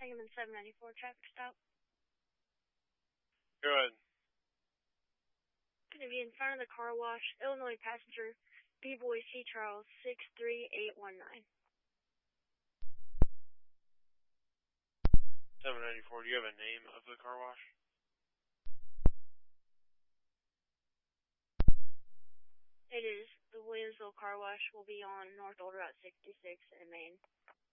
Sangamon 794 traffic stop. Go ahead. Going to be in front of the car wash, Illinois passenger, B-Boy C. Charles 63819. 794, do you have a name of the car wash? It is the Williamsville car wash. Will be on North Old Route 66 in Maine.